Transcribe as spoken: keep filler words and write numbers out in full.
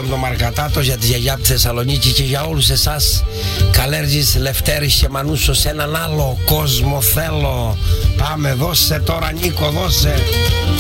από τον Μαρκατάτος, για τη γιαγιά από τη Θεσσαλονίκη και για όλους εσάς. Καλέργης, Λευτέρης και Μανούσο, σε έναν άλλο κόσμο θέλω. Πάμε, δώσε τώρα Νίκο, δώσε.